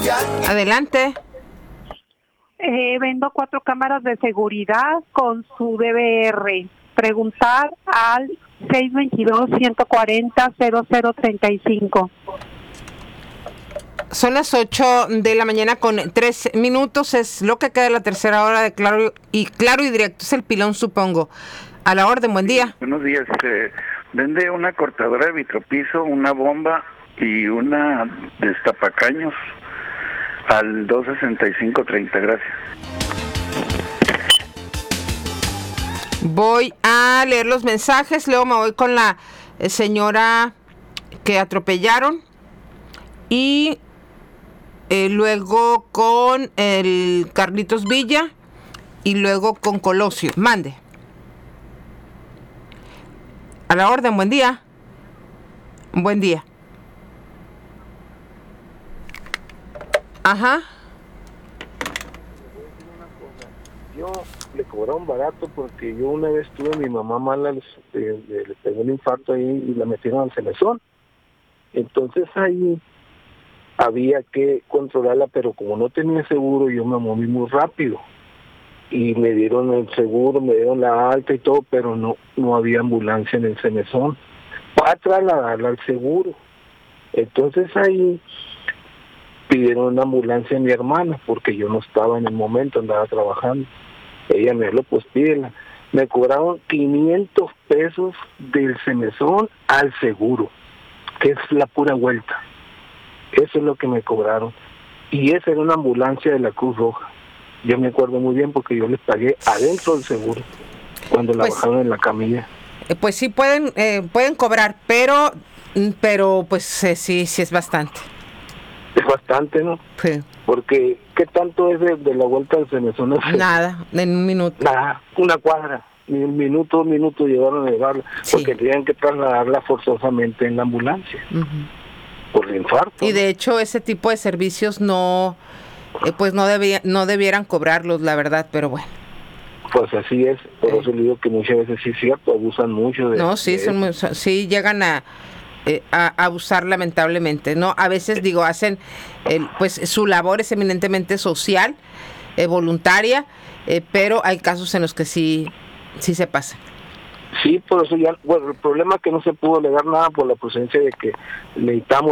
Adelante. Vendo 4 cámaras de seguridad con su DVR. Preguntar al 622-140-0035. Son las 8 de la mañana con 3 minutos. Es lo que queda de la tercera hora de Claro y Directo. Es el pilón, supongo. A la orden, buen día. Buenos días. Vende una cortadora de vitropiso, una bomba y una destapacaños al 265-30. Gracias. Voy a leer los mensajes. Luego me voy con la señora que atropellaron. Y luego con el Carlitos Villa. Y luego con Colosio. Mande. A la orden, buen día. Buen día. Ajá. Yo le cobraron barato porque yo una vez tuve a mi mamá mala, le pegó un infarto ahí y la metieron al Cenezón. Entonces ahí había que controlarla, pero como no tenía seguro, yo me moví muy rápido. Y me dieron el seguro, me dieron la alta y todo, pero no había ambulancia en el Cenezón para trasladarla al seguro. Entonces ahí pidieron una ambulancia a mi hermana, porque yo no estaba en el momento, andaba trabajando. Ella me dijo, pues pídela. Me cobraron 500 pesos del Cenezón al seguro, que es la pura vuelta. Eso es lo que me cobraron. Y esa era una ambulancia de la Cruz Roja. Yo me acuerdo muy bien porque yo les pagué adentro del seguro, cuando la bajaron en la camilla. Pues sí pueden cobrar, pero pues sí es bastante. Es bastante, ¿no? Sí. Porque, ¿qué tanto es de la vuelta del Cenezón? Nada, en un minuto. Nada, una cuadra. Ni un minuto llegaron a llevarla, sí. Porque tenían que trasladarla forzosamente en la ambulancia. Uh-huh. Por el infarto. Y de hecho, ese tipo de servicios no debieran cobrarlos, la verdad, pero bueno. Pues así es, por eso le digo que muchas veces sí es cierto, abusan mucho de... No, sí, sí llegan a abusar lamentablemente, ¿no? A veces, hacen, pues su labor es eminentemente social, voluntaria, pero hay casos en los que sí se pasa. Sí, por eso ya, bueno, el problema es que no se pudo alegar nada por la presencia de que necesitamos